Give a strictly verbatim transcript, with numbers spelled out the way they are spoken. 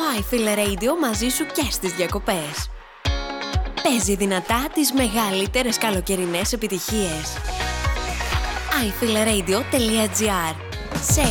iFeel Radio μαζί σου και στις διακοπές. Παίζει δυνατά τις μεγαλύτερες καλοκαιρινές επιτυχίες. άι φι ελ radio τελεία τζι άρ